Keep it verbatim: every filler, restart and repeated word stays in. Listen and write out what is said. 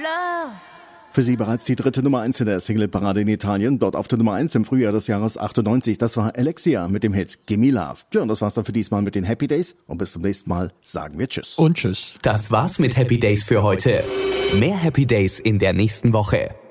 love. Für sie bereits die dritte Nummer eins in der Single-Parade in Italien, dort auf der Nummer eins im Frühjahr des Jahres achtundneunzig. Das war Alexia mit dem Hit Gimme Love. Ja, und das war's dann für diesmal mit den Happy Days. Und bis zum nächsten Mal sagen wir Tschüss. Und Tschüss. Das war's mit Happy Days für heute. Mehr Happy Days in der nächsten Woche.